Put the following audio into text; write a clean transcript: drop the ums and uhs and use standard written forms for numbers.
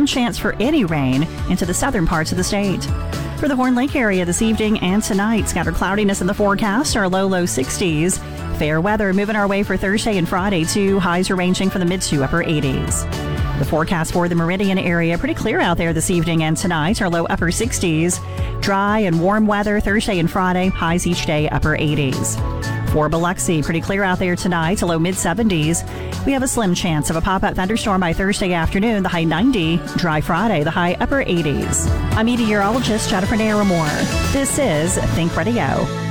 chance for any rain into the southern parts of the state. For the Horn Lake area this evening and tonight, scattered cloudiness in the forecast, our low 60s. Fair weather moving our way for Thursday and Friday, too. Highs are ranging from the mid to upper 80s. The forecast for the Meridian area, pretty clear out there this evening and tonight, our low upper 60s. Dry and warm weather Thursday and Friday, highs each day upper 80s. For Biloxi, pretty clear out there tonight, a low mid 70s. We have a slim chance of a pop-up thunderstorm by Thursday afternoon, the high 90. Dry Friday, the high upper 80s. I'm meteorologist Jennifer Naramore. This is Think Radio.